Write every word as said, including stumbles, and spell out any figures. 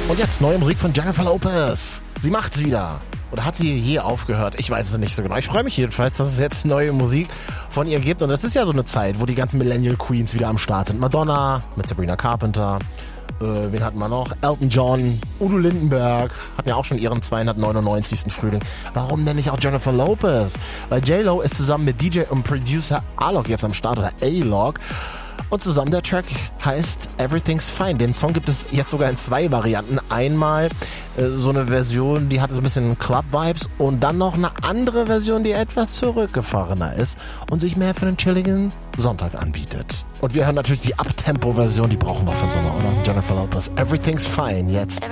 Und jetzt neue Musik von Jennifer Lopez. Sie macht's wieder. Oder hat sie je aufgehört? Ich weiß es nicht so genau. Ich freue mich jedenfalls, dass es jetzt neue Musik von ihr gibt. Und es ist ja so eine Zeit, wo die ganzen Millennial Queens wieder am Start sind. Madonna mit Sabrina Carpenter. Äh, wen hatten wir noch? Elton John, Udo Lindenberg hatten ja auch schon ihren zweihundertneunundneunzigsten Frühling. Warum denn nicht auch Jennifer Lopez? Weil J-Lo ist zusammen mit D J und Producer Alok jetzt am Start, oder A-Log. Und zusammen der Track heißt Everything's Fine. Den Song gibt es jetzt sogar in zwei Varianten. Einmal äh, so eine Version, die hat so ein bisschen Club-Vibes, und dann noch eine andere Version, die etwas zurückgefahrener ist und sich mehr für einen chilligen Sonntag anbietet. Und wir hören natürlich die Uptempo-Version, die brauchen wir für Sommer, oder? Jennifer Lopez, Everything's Fine, jetzt.